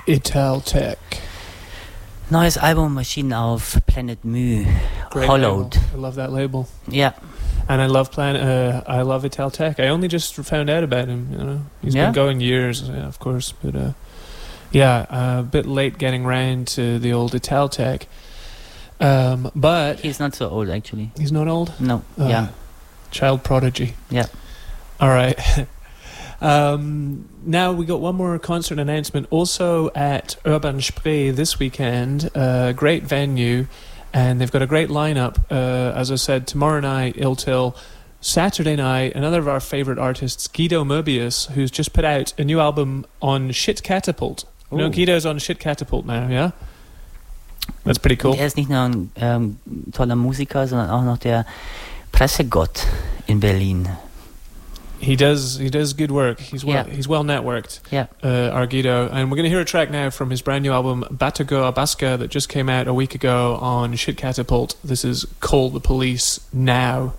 Italtech. Neues Album erschienen auf Planet Mu, Great Hollowed. label. I love that label. Ja. And I love Italtech. I only just found out about him. You know, he's been going years, of course, but a bit late getting round to the old Italtech. But he's not so old, actually. He's not old? No. Yeah. Child prodigy. Yeah. All right. Now we got one more concert announcement. Also at Urban Spree this weekend, great venue. And they've got a great lineup. As I said, tomorrow night, Ill Till. Saturday night, another of our favourite artists, Guido Moebius, who's just put out a new album on Shit Catapult. You know, Guido's on Shit Catapult now, yeah? That's pretty cool. Und ist nicht nur ein toller Musiker, sondern auch noch der Pressegott in Berlin. He does good work. He's well networked. Yeah. Our Guido. And we're going to hear a track now from his brand new album Batago Abasca that just came out a week ago on Shit Catapult. This is Call the Police Now.